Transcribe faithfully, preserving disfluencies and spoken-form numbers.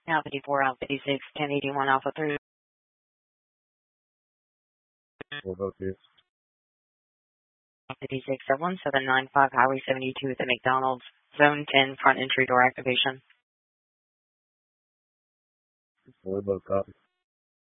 Alpha D four, Alpha D six, ten eighty-one, Alpha three. Four both here. Alpha D six, one seven nine five, Highway seventy-two at the McDonald's, Zone ten, front entry door activation. Four both copy.